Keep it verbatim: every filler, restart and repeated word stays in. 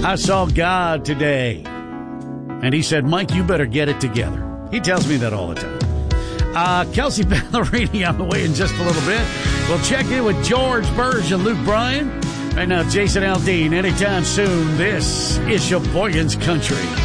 I saw God today, and he said, Mike, you better get it together. He tells me that all the time. Uh, Kelsey Ballerini on the way in just a little bit. We'll check in with George Burge and Luke Bryan. Right now, Jason Aldean. Anytime soon, this is Sheboygan's Country.